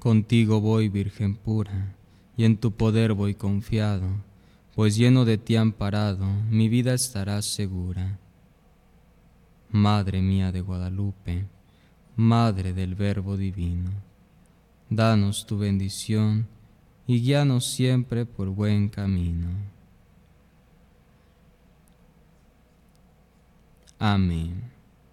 Contigo voy, Virgen pura, y en tu poder voy confiado, pues lleno de ti amparado, mi vida estará segura. Madre mía de Guadalupe, Madre del Verbo Divino, danos tu bendición y guíanos siempre por buen camino. Amén.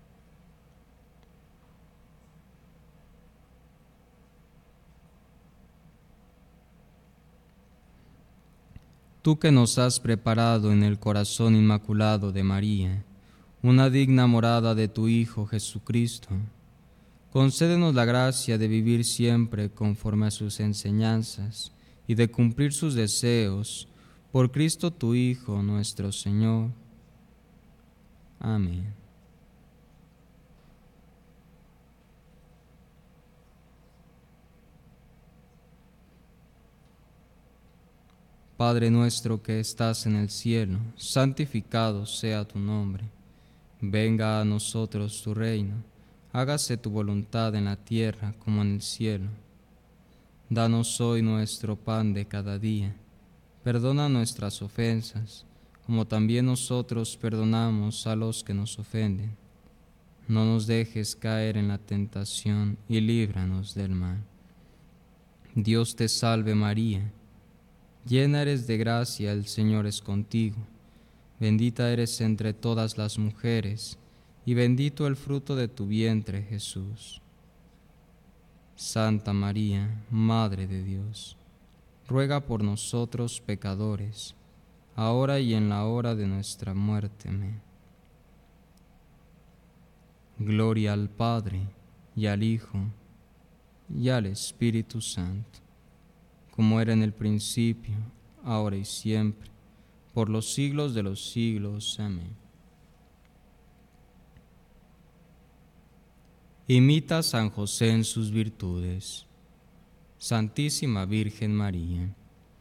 Tú que nos has preparado en el corazón inmaculado de María, una digna morada de tu Hijo Jesucristo, concédenos la gracia de vivir siempre conforme a sus enseñanzas y de cumplir sus deseos, por Cristo tu Hijo nuestro Señor. Amén. Padre nuestro que estás en el cielo, santificado sea tu nombre. Venga a nosotros tu reino, hágase tu voluntad en la tierra como en el cielo. Danos hoy nuestro pan de cada día. Perdona nuestras ofensas, como también nosotros perdonamos a los que nos ofenden. No nos dejes caer en la tentación y líbranos del mal. Dios te salve María, llena eres de gracia, el Señor es contigo. Bendita eres entre todas las mujeres, y bendito el fruto de tu vientre, Jesús. Santa María, Madre de Dios, ruega por nosotros pecadores, ahora y en la hora de nuestra muerte. Amén. Gloria al Padre, y al Hijo, y al Espíritu Santo, como era en el principio, ahora y siempre, por los siglos de los siglos. Amén. Imita a San José en sus virtudes. Santísima Virgen María,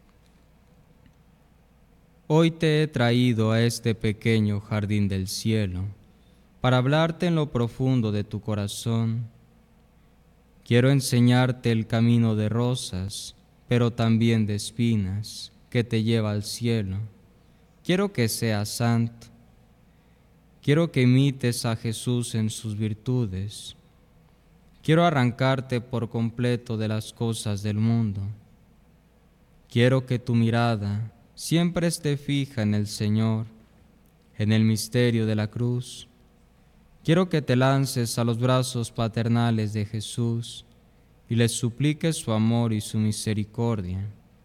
hoy te he traído a este pequeño jardín del cielo para hablarte en lo profundo de tu corazón. Quiero enseñarte el camino de rosas, pero también de espinas, que te lleva al cielo. Quiero que seas santo. Quiero que imites a Jesús en sus virtudes. Quiero arrancarte por completo de las cosas del mundo. Quiero que tu mirada siempre esté fija en el Señor, en el misterio de la cruz. Quiero que te lances a los brazos paternales de Jesús y le supliques su amor y su misericordia.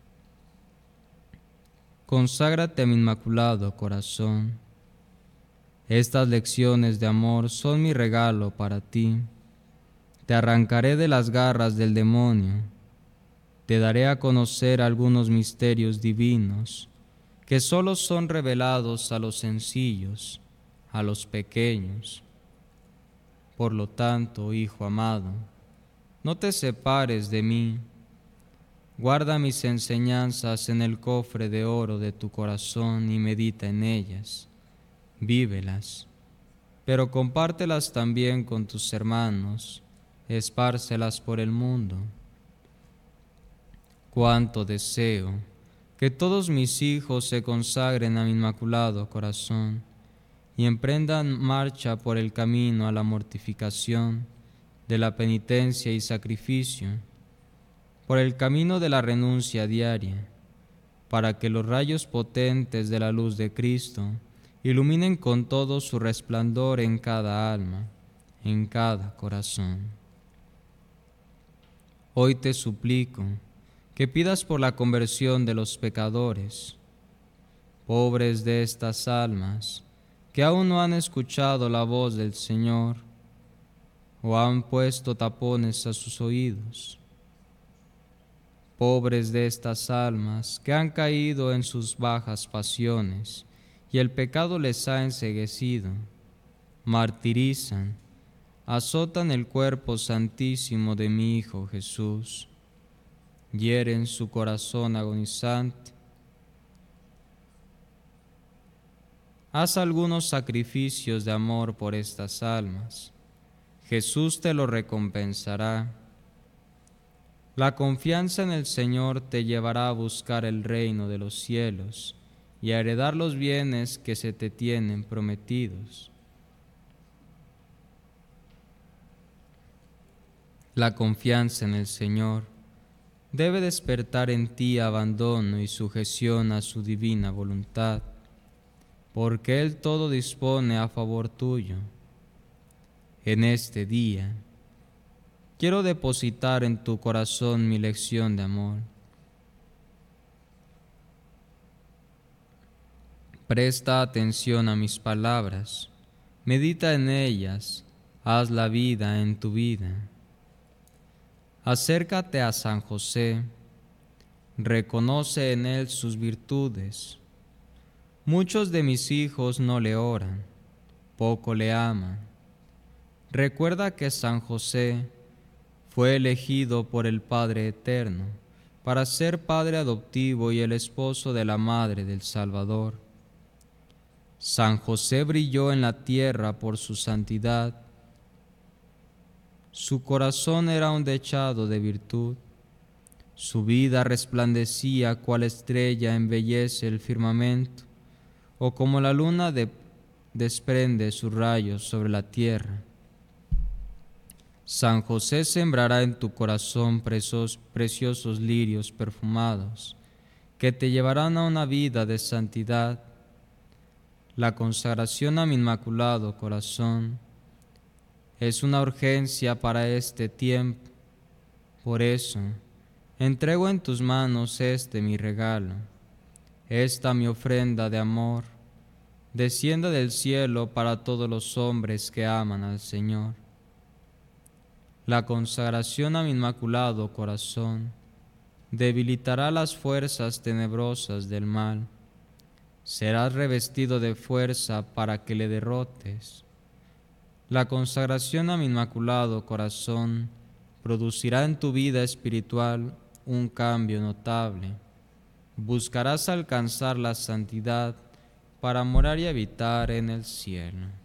Conságrate a mi inmaculado corazón. Estas lecciones de amor son mi regalo para ti. Te arrancaré de las garras del demonio. Te daré a conocer algunos misterios divinos que solo son revelados a los sencillos, a los pequeños. Por lo tanto, hijo amado, no te separes de mí. Guarda mis enseñanzas en el cofre de oro de tu corazón y medita en ellas. Vívelas, pero compártelas también con tus hermanos, espárcelas por el mundo. Cuánto deseo que todos mis hijos se consagren a mi inmaculado corazón y emprendan marcha por el camino a la mortificación, de la penitencia y sacrificio, por el camino de la renuncia diaria, para que los rayos potentes de la luz de Cristo iluminen con todo su resplandor en cada alma, en cada corazón. Hoy te suplico que pidas por la conversión de los pecadores, pobres de estas almas, que aún no han escuchado la voz del Señor o han puesto tapones a sus oídos. Pobres de estas almas que han caído en sus bajas pasiones y el pecado les ha enceguecido, martirizan, azotan el cuerpo santísimo de mi Hijo Jesús, hieren su corazón agonizante. Haz algunos sacrificios de amor por estas almas. Jesús te lo recompensará. La confianza en el Señor te llevará a buscar el reino de los cielos y a heredar los bienes que se te tienen prometidos. La confianza en el Señor debe despertar en ti abandono y sujeción a su divina voluntad, porque Él todo dispone a favor tuyo. En este día, quiero depositar en tu corazón mi lección de amor. Presta atención a mis palabras, medita en ellas, haz la vida en tu vida. Acércate a San José, reconoce en él sus virtudes. Muchos de mis hijos no le oran, poco le aman. Recuerda que San José fue elegido por el Padre Eterno para ser padre adoptivo y el esposo de la Madre del Salvador. San José brilló en la tierra por su santidad. Su corazón era un dechado de virtud. Su vida resplandecía cual estrella embellece el firmamento, o como la luna desprende sus rayos sobre la tierra. San José sembrará en tu corazón preciosos lirios perfumados, que te llevarán a una vida de santidad. La consagración a mi Inmaculado Corazón es una urgencia para este tiempo. Por eso, entrego en tus manos este mi regalo, esta mi ofrenda de amor. Descienda del cielo para todos los hombres que aman al Señor. La consagración a mi Inmaculado Corazón debilitará las fuerzas tenebrosas del mal. Serás revestido de fuerza para que le derrotes. La consagración a mi Inmaculado Corazón producirá en tu vida espiritual un cambio notable. Buscarás alcanzar la santidad para morar y habitar en el cielo.